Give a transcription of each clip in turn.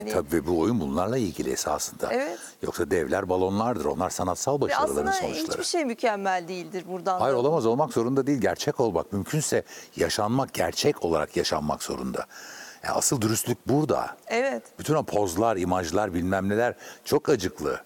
Tabii ve bu oyun bunlarla ilgili esasında. Evet. Yoksa devler balonlardır. Onlar sanatsal Ve başarıların aslında sonuçları. hiçbir şey mükemmel değildir buradan. Hayır da. olamaz, olmak zorunda değil. Gerçek olmak mümkünse yaşanmak, gerçek olarak yaşanmak zorunda. Yani asıl dürüstlük burada. Evet. Bütün o pozlar, imajlar, bilmem neler çok acıklı.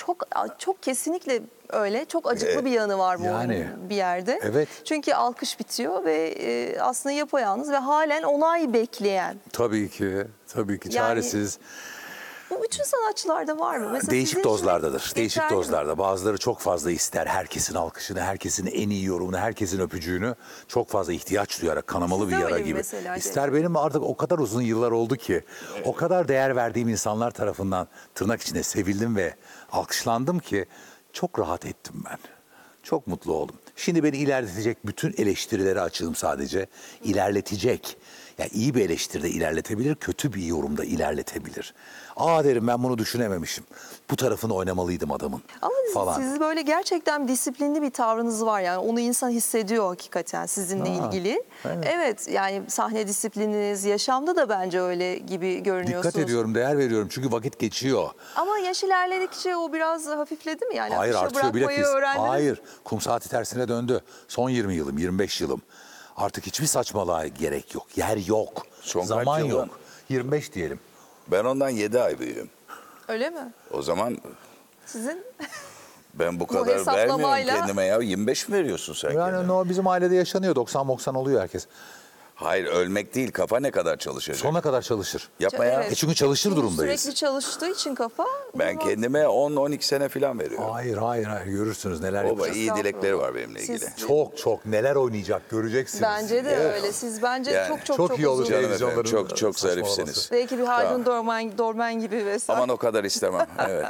Çok kesinlikle öyle. Çok acıklı bir yanı var bu Yani, oyunun bir yerde. evet. Çünkü alkış bitiyor ve aslında yapayalnız ve halen onay bekleyen. Tabii ki, tabii ki Yani- çaresiz. Bu bütün sanatçılarda var mı? Mesela Değişik sizin için dozlardadır. Değişik yeterli mi? dozlarda. Bazıları çok fazla ister herkesin alkışını, herkesin en iyi yorumunu, herkesin öpücüğünü. Çok fazla ihtiyaç duyarak kanamalı Sizde bir yara öyle mi gibi. mesela? İster benim artık o kadar uzun yıllar oldu ki o kadar değer verdiğim insanlar tarafından tırnak içinde sevildim ve alkışlandım ki çok rahat ettim ben. Çok mutlu oldum. Şimdi beni ilerletecek bütün eleştirilere açığım sadece. İlerletecek. Yani iyi bir eleştiride ilerletebilir, kötü bir yorumda ilerletebilir. Aa derim ben bunu düşünememişim. Bu tarafını oynamalıydım adamın Ama falan. siz böyle gerçekten disiplinli bir tavrınız var yani onu insan hissediyor hakikaten sizinle ilgili. Evet yani sahne disiplininiz yaşamda da bence öyle gibi görünüyorsunuz. Dikkat ediyorum, değer veriyorum çünkü vakit geçiyor. Ama yaş ilerledikçe o biraz hafifledi mi yani? Hayır Akışa artıyor bırakmayı bilakis. öğrendiniz mi? Hayır, kum saati tersine döndü. Son 20 yılım, 25 yılım. Artık hiçbir saçmalığa gerek yok. Yer yok, Son kaç zaman yıl yok. lan? 25 diyelim. Ben ondan 7 ay büyüğüm. Öyle mi? O zaman Sizin ben bu Bu kadar vermiyorum hesaplamayla- kendime ya. 25 mi veriyorsun sen Yani kendine? o bizim ailede yaşanıyor. 90-90 oluyor herkes. Hayır ölmek değil, kafa ne kadar çalışacak? Sonuna kadar çalışır. Yapma ya. Evet. Çünkü çalışır durumdayız. sürekli çalıştığı için kafa. Ben kendime 10-12 sene falan veriyorum. Hayır, hayır, hayır. Görürsünüz neler Baba yapacak. iyi dilekleri var benimle ilgili. Siz- Çok neler oynayacak göreceksiniz. Bence de öyle. Siz bence Yani çok iyi olacak. uzun. Canım efendim, Televizyonların çok saçmalaması. zarifsiniz. Belki bir Haldun Dorman gibi vesaire. Aman o kadar istemem. Evet.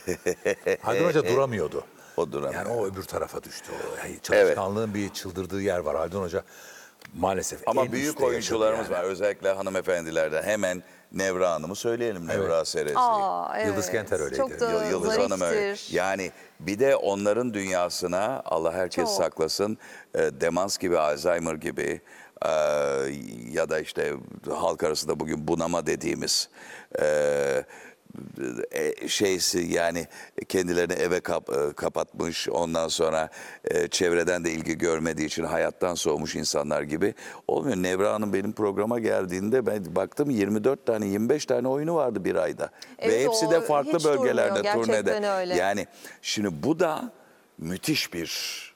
Haldun Hoca duramıyordu. O duramıyor. Yani o öbür tarafa düştü. Yani çalışkanlığın bir çıldırdığı yer var. Haldun Hoca maalesef Ama en büyük üstte oyuncularımız yaşadı yani. var. Özellikle hanımefendilerden. Hemen Nevra Hanım'ı söyleyelim. Nevra Serezli. Aa, evet. Yıldız Kenter öyleydi. Çok da Yıldız Hanım öyle. zariftir. Yani bir de onların dünyasına Allah herkes Çok. saklasın. Demans gibi, Alzheimer gibi ya da işte halk arasında bugün bunama dediğimiz şeysi yani kendilerini eve kapatmış ondan sonra çevreden de ilgi görmediği için hayattan soğumuş insanlar gibi olmuyor. Nevra Hanım benim programa geldiğinde ben baktım 24 tane 25 tane oyunu vardı bir ayda. Evet, Ve hepsi de o farklı hiç durmuyor, bölgelerde gerçekten turnede. öyle. Yani şimdi bu da müthiş bir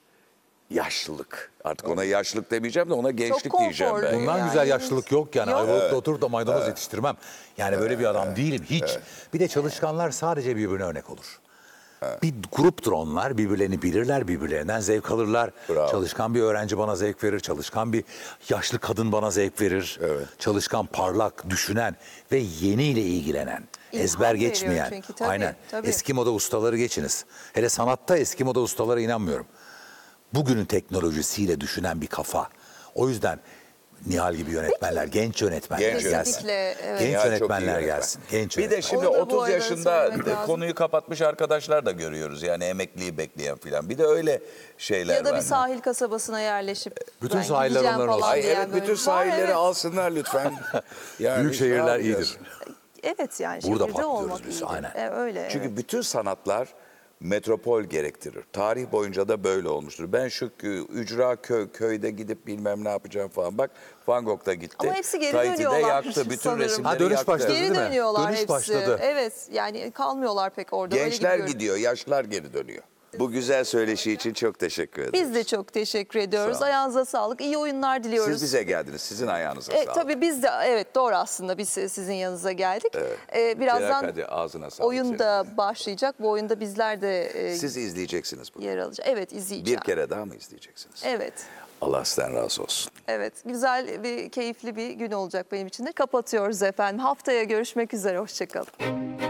yaşlılık. Artık ona yaşlılık demeyeceğim de ona gençlik diyeceğim konforlu. ben. Bundan Yani güzel yaşlılık yok yani. Yok. Ayvalık'ta oturup da maydanoz yetiştirmem. Yani böyle bir adam değilim hiç. Bir de çalışkanlar sadece birbirine örnek olur. Bir gruptur onlar. Birbirlerini bilirler, birbirlerinden zevk alırlar. Bravo. Çalışkan bir öğrenci bana zevk verir. Çalışkan bir yaşlı kadın bana zevk verir. Evet. Çalışkan, parlak, düşünen ve yeniyle ilgilenen. İlham Ezber veriyor geçmeyen. çünkü, tabii, Aynen. tabii. Eski moda ustaları geçiniz. Hele sanatta eski moda ustalara inanmıyorum. Bugünün teknolojisiyle düşünen bir kafa. O yüzden Nihal gibi yönetmenler, genç yönetmenler Genç gelsin. Kesinlikle, evet. Genç Nihal çok iyi yönetmenler yönetmen. gelsin. Genç Bir de yönetmenler. şimdi Onu da bu 30 arada yaşında söylemek lazım. konuyu kapatmış arkadaşlar da görüyoruz. Yani emekliyi bekleyen filan. Bir de öyle şeyler Ya da var. bir sahil kasabasına yerleşip Bütün ben sahiller gideceğim onların olsun. falan Ay diyen evet böyle bütün var, sahilleri evet. alsınlar lütfen. Yani Büyük işte ne şehirler yapacağız? iyidir. Evet yani Burada şehirde patlıyoruz olmak biz, iyidir. aynen. Öyle. Çünkü evet. bütün sanatlar metropol gerektirir. Tarih boyunca da böyle olmuştur. Ben şu ücra köyde gidip bilmem ne yapacağım falan. Bak Van Gogh da gitti. Ama hepsi geri Tahiti'de dönüyorlar yaktı. Bütün sanırım. resimleri Ha, dönüş yaktı. başladı. Geri değil mi? dönüyorlar Dönüş hepsi. başladı. Evet yani kalmıyorlar pek orada. öyle Gençler gibi gidiyor, yaşlar geri dönüyor. Bu güzel söyleşi için çok teşekkür ederim. Biz de çok teşekkür ediyoruz. Sağ olun. Ayağınıza sağlık. İyi oyunlar diliyoruz. Siz bize geldiniz. Sizin ayağınıza sağlık. Tabii biz de evet doğru aslında biz sizin yanınıza geldik. Birazdan Hadi ağzına sağlık. oyun da başlayacak. Bu oyunda bizler de Siz izleyeceksiniz bunu. yer alacağız. Evet izleyeceğim. Bir kere daha mı izleyeceksiniz? Evet. Allah sizden razı olsun. Evet. Güzel ve keyifli bir gün olacak benim için de. Kapatıyoruz efendim. Haftaya görüşmek üzere. Hoşçakalın.